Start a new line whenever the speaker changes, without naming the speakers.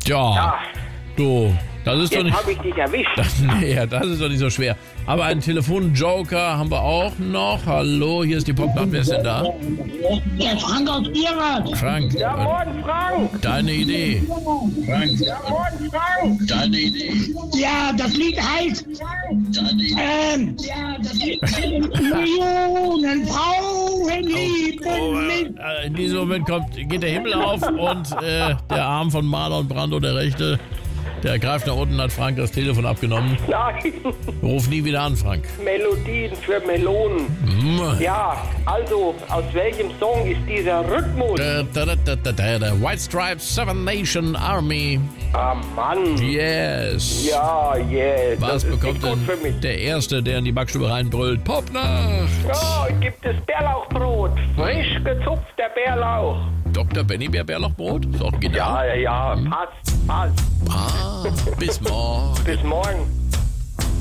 Tja, du, das ist doch
Jetzt
nicht...
habe ich dich erwischt.
Nee, das ist doch nicht so schwer. Aber einen Telefonjoker haben wir auch noch. Hallo, hier ist die Popnacht. Wer ist denn da?
Der Frank aus Bierrad.
Frank,
Ja, moin, Frank.
deine Idee.
Ja, moin, Frank.
Ja, das Lied heißt Millionen Frauen lieben mich.
In diesem Moment geht der Himmel auf und der Arm von Marlon Brando, der rechte, der greift nach unten, hat Frank das Telefon abgenommen.
Nein,
Ruf nie wieder an, Frank.
Melodien für Melonen. Ja, also, aus welchem Song ist dieser Rhythmus?
The White Stripes Seven Nation Army.
Ah, Mann.
Yes.
Ja, yes.
Was
das ist
bekommt
nicht gut für
denn
mich.
der Erste, der in die Backstube reinbrüllt? Popnacht.
Ja, gibt es Bärlauchbrot. Frisch gezupfter Bärlauch.
Dr. Benny Bärlauchbrot? Ist auch genau.
Ja, passt.
Bis morgen.
Bis morgen.